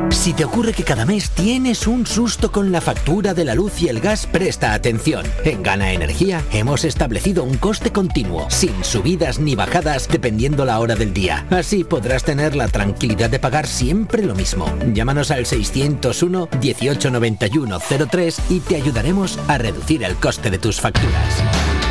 Si te ocurre que cada mes tienes un susto con la factura de la luz y el gas, presta atención. En Gana Energía hemos establecido un coste continuo, sin subidas ni bajadas dependiendo la hora del día. Así podrás tener la tranquilidad de pagar siempre lo mismo. Llámanos al 601 1891 03 y te ayudaremos a reducir el coste de tus facturas.